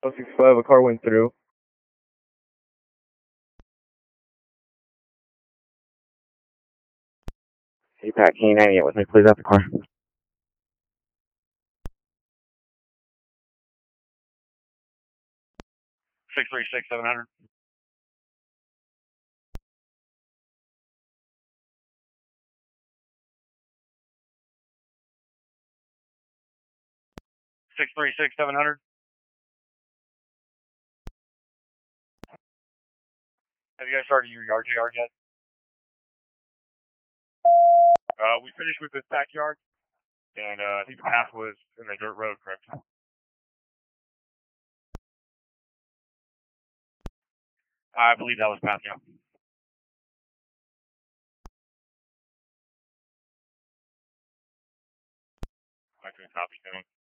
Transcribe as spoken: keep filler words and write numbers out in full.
oh six five, a car went through. Hey, Pat, can you ninety-eight with me, please, out the car? six three six, seven hundred. six three six, seven hundred. Have you guys started your yard to yard yet? Uh, we finished with this backyard, and uh, I think the path was in the dirt road, correct? I believe that was path, yeah. I couldn't copy, Tony.